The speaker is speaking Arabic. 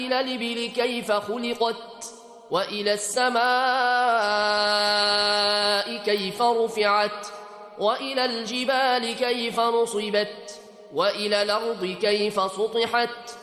إلى الإبل كيف خلقت وإلى السماء كيف رفعت وإلى الجبال كيف نصبت وإلى الأرض كيف سطحت